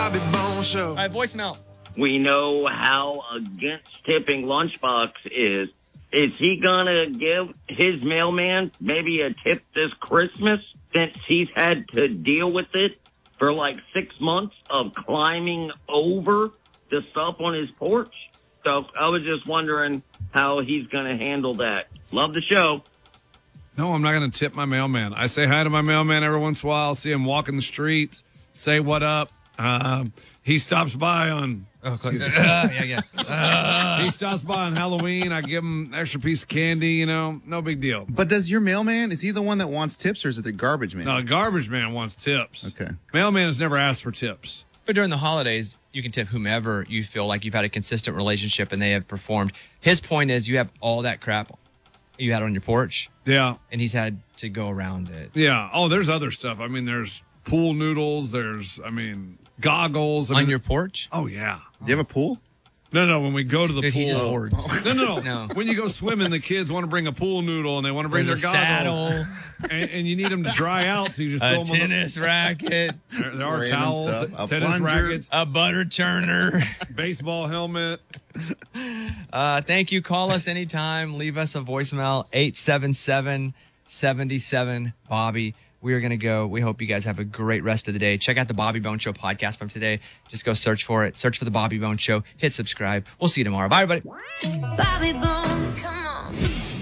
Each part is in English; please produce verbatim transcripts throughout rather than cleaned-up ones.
Bobby Bones Show. All right, voicemail. We know how against tipping Lunchbox is. Is he going to give his mailman maybe a tip this Christmas since he's had to deal with it for like six months of climbing over the stuff on his porch? So I was just wondering how he's going to handle that. Love the show. No, I'm not going to tip my mailman. I say hi to my mailman every once in a while, see him walking the streets, say what up. Um, he stops by on... Oh, uh, yeah, yeah. Uh, he stops by on Halloween. I give him an extra piece of candy, you know. No big deal. But does your mailman, is he the one that wants tips or is it the garbage man? No, the garbage man wants tips. Okay. Mailman has never asked for tips. But during the holidays, you can tip whomever you feel like you've had a consistent relationship and they have performed. His point is you have all that crap you had on your porch. Yeah. And he's had to go around it. Yeah. Oh, there's other stuff. I mean, there's pool noodles. There's, I mean, goggles. I on mean, your porch? Oh, yeah. Do you have a pool? No, no, when we go to the Dude, pool. he just hoards. No, no, no, No. When you go swimming, the kids want to bring a pool noodle and they want to bring There's their a goggles. saddle. And, and you need them to dry out, so you just throw A them tennis racket. on the, there, there are Random towels, stuff. A tennis plunger. rackets, A butter churner. baseball helmet. Uh, thank you. Call us anytime. Leave us a voicemail, eight seven seven, seven seven, Bobby. We are going to go. We hope you guys have a great rest of the day. Check out the Bobby Bone Show podcast from today. Just go search for it. Search for the Bobby Bone Show. Hit subscribe. We'll see you tomorrow. Bye, everybody. Bobby Bones, come on.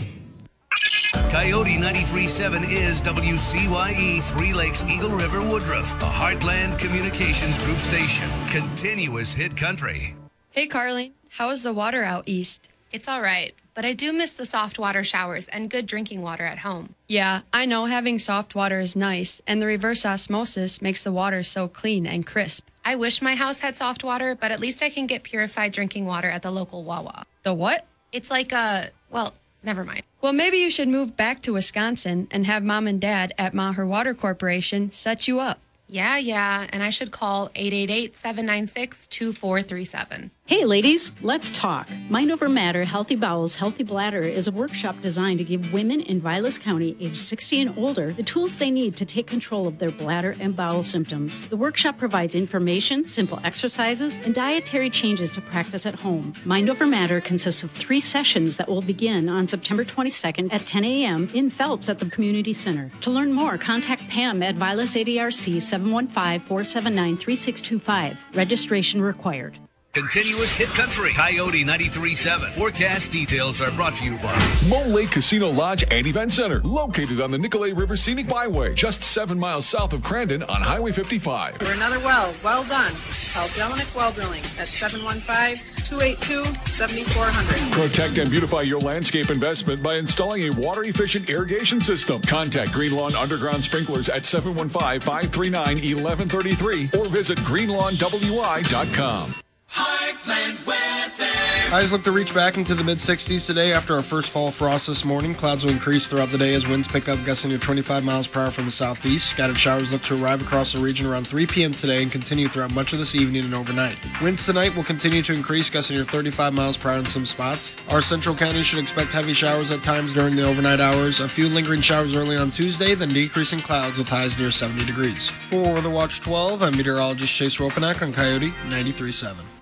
Coyote ninety-three point seven is W C Y E, Three Lakes, Eagle River, Woodruff, a Heartland Communications Group station. Continuous hit country. Hey, Carly. How is the water out east? It's all right, but I do miss the soft water showers and good drinking water at home. Yeah, I know having soft water is nice, and the reverse osmosis makes the water so clean and crisp. I wish my house had soft water, but at least I can get purified drinking water at the local Wawa. The what? It's like a, well, never mind. Well, maybe you should move back to Wisconsin and have Mom and Dad at Maher Water Corporation set you up. Yeah, yeah, and I should call eight eight eight, seven nine six, two four three seven. Hey ladies, let's talk. Mind Over Matter, Healthy Bowels, Healthy Bladder is a workshop designed to give women in Vilas County age sixty and older the tools they need to take control of their bladder and bowel symptoms. The workshop provides information, simple exercises, and dietary changes to practice at home. Mind Over Matter consists of three sessions that will begin on September twenty-second at ten a.m. in Phelps at the Community Center. To learn more, contact Pam at Vilas A D R C seven one five, four seven nine, three six two five. Registration required. Continuous hit country. Coyote ninety-three point seven. Forecast details are brought to you by Mole Lake Casino Lodge and Event Center, located on the Nicolay River Scenic Byway, just seven miles south of Crandon on Highway fifty-five. For another well, well done. Call Delanic Well Drilling at seven one five, two eight two, seven four zero zero. Protect and beautify your landscape investment by installing a water-efficient irrigation system. Contact Green Lawn Underground Sprinklers at seven one five, five three nine, one one three three or visit green lawn w i dot com. Heartland weather. Highs look to reach back into the mid sixties today after our first fall frost this morning. Clouds will increase throughout the day as winds pick up, gusting to twenty-five miles per hour from the southeast. Scattered showers look to arrive across the region around three p.m. today and continue throughout much of this evening and overnight. Winds tonight will continue to increase, gusting to thirty-five miles per hour in some spots. Our central counties should expect heavy showers at times during the overnight hours. A few lingering showers early on Tuesday, then decreasing clouds with highs near seventy degrees. For Weather Watch twelve, I'm meteorologist Chase Ropanak on Coyote ninety-three point seven.